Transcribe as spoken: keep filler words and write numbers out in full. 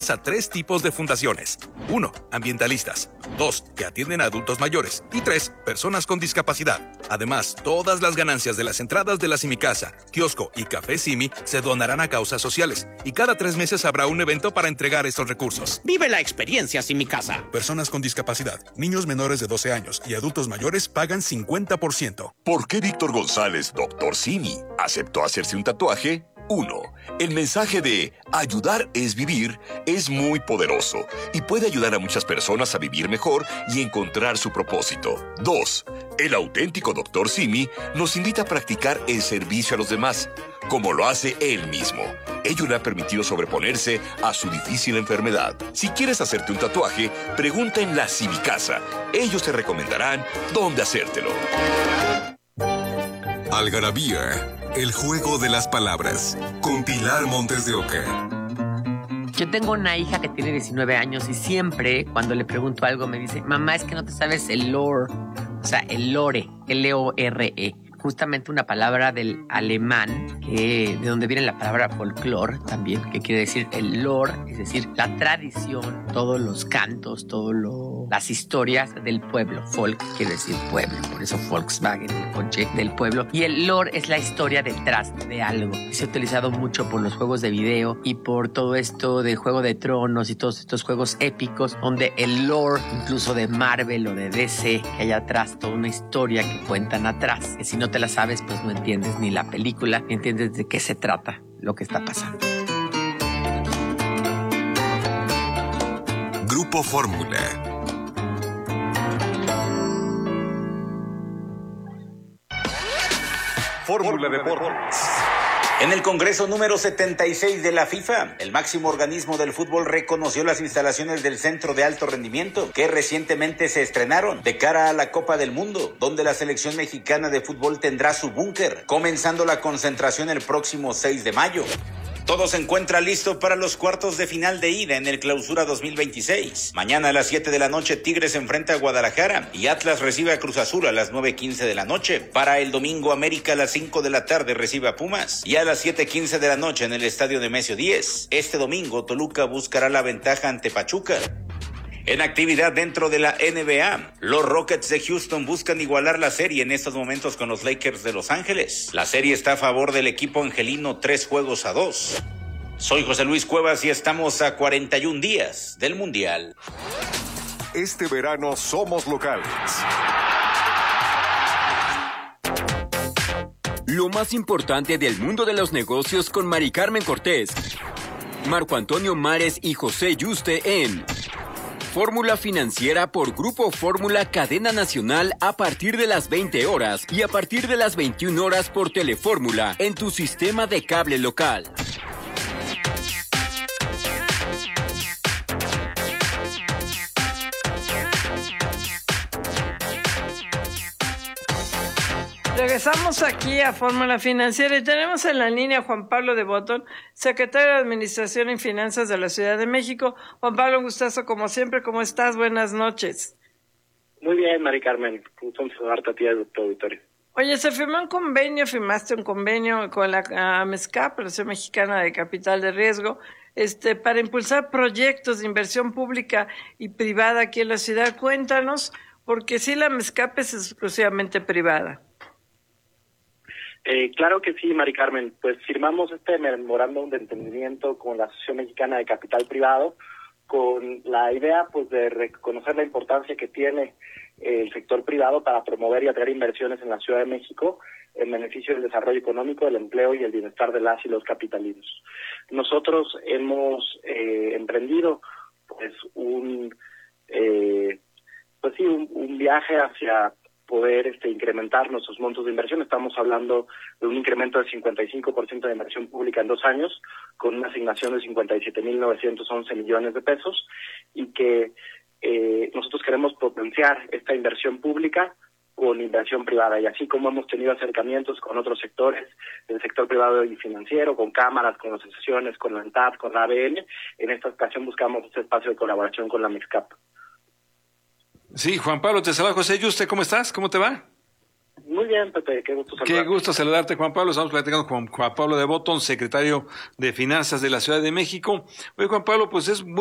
dirigidas a tres tipos de fundaciones. Uno, ambientalistas. Dos, que atienden a adultos mayores. Y tres, personas con discapacidad. Además, todas las ganancias de las entradas de la Simicasa, kiosco y Café Simi se donarán a causas sociales. Y cada tres meses habrá un evento para entregar estos recursos. Vive la experiencia Simicasa. Personas con discapacidad, niños menores de doce años y adultos mayores pagan cincuenta por ciento. ¿Por qué Víctor González, doctor Simi, aceptó hacerse un tatuaje? Uno, el mensaje de ayudar es vivir es muy poderoso y puede ayudar a muchas personas a vivir mejor y encontrar su propósito. Dos, el auténtico doctor Simi nos invita a practicar el servicio a los demás, como lo hace él mismo. Ello le ha permitido sobreponerse a su difícil enfermedad. Si quieres hacerte un tatuaje, pregunta en la Simicasa. Ellos te recomendarán dónde hacértelo. Algarabía, el juego de las palabras, con Pilar Montes de Oca. Yo tengo una hija que tiene diecinueve años y siempre cuando le pregunto algo me dice, mamá, es que no te sabes el lore, o sea, el lore, L O R E. Justamente una palabra del alemán, que, de donde viene la palabra folclore también, que quiere decir el lore, es decir, la tradición, todos los cantos, todas las historias del pueblo. Folk quiere decir pueblo, por eso Volkswagen, el coche del pueblo. Y el lore es la historia detrás de algo. Se ha utilizado mucho por los juegos de video y por todo esto de Juego de Tronos y todos estos juegos épicos, donde el lore, incluso de Marvel o de D C, que hay atrás toda una historia que cuentan atrás, que si no te la sabes, pues no entiendes ni la película, ni entiendes de qué se trata lo que está pasando. Grupo Fórmula. Fórmula Deportes. En el Congreso número setenta y seis de la FIFA, el máximo organismo del fútbol reconoció las instalaciones del Centro de Alto Rendimiento que recientemente se estrenaron de cara a la Copa del Mundo, donde la selección mexicana de fútbol tendrá su búnker, comenzando la concentración el próximo seis de mayo. Todo se encuentra listo para los cuartos de final de ida en el Clausura dos mil veintiséis. Mañana a las siete de la noche Tigres enfrenta a Guadalajara y Atlas recibe a Cruz Azul a las nueve quince de la noche. Para el domingo América a las cinco de la tarde recibe a Pumas y a las siete quince de la noche en el Estadio Nemesio diez. Este domingo Toluca buscará la ventaja ante Pachuca. En actividad dentro de la N B A, los Rockets de Houston buscan igualar la serie en estos momentos con los Lakers de Los Ángeles. La serie está a favor del equipo angelino tres juegos a dos. Soy José Luis Cuevas y estamos a cuarenta y un días del Mundial. Este verano somos locales. Lo más importante del mundo de los negocios con Mari Carmen Cortés, Marco Antonio Mares y José Yuste en Fórmula Financiera por Grupo Fórmula Cadena Nacional a partir de las veinte horas y a partir de las veintiuna horas por Telefórmula en tu sistema de cable local. Regresamos aquí a Fórmula Financiera y tenemos en la línea a Juan Pablo de Botton, secretario de Administración y Finanzas de la Ciudad de México. Juan Pablo, un gustazo como siempre. ¿Cómo estás? Buenas noches. Muy bien, Mari Carmen. Gusto en saludarte a ti y a tu auditorio. Oye, se firmó un convenio, firmaste un convenio con la AMESCAP, la Asociación Mexicana de Capital de Riesgo, este, para impulsar proyectos de inversión pública y privada aquí en la ciudad. Cuéntanos, porque sí, la AMESCAP es exclusivamente privada. Eh, claro que sí, Mari Carmen. Pues firmamos este memorándum de entendimiento con la Asociación Mexicana de Capital Privado con la idea pues de reconocer la importancia que tiene el sector privado para promover y atraer inversiones en la Ciudad de México en beneficio del desarrollo económico, del empleo y el bienestar de las y los capitalinos. Nosotros hemos eh, emprendido pues un eh, pues sí un, un viaje hacia poder este incrementar nuestros montos de inversión. Estamos hablando de un incremento del cincuenta y cinco por ciento de inversión pública en dos años, con una asignación de cincuenta y siete mil novecientos once millones de pesos, y que eh, nosotros queremos potenciar esta inversión pública con inversión privada, y así como hemos tenido acercamientos con otros sectores del sector privado y financiero, con cámaras, con asociaciones, con la ANTAD, con la A B N, en esta ocasión buscamos este espacio de colaboración con la MEXCAP. Sí, Juan Pablo, te saluda José Yuste, ¿cómo estás? ¿Cómo te va? Muy bien, Pepe, qué gusto saludarte. Qué gusto saludarte, Juan Pablo. Estamos platicando con Juan Pablo de Botton, secretario de Finanzas de la Ciudad de México. Oye, Juan Pablo, pues es muy